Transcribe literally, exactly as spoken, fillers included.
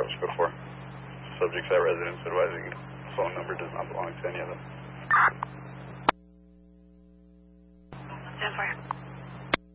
approached before. Subjects at residence advising phone number does not belong to any of them. ten four.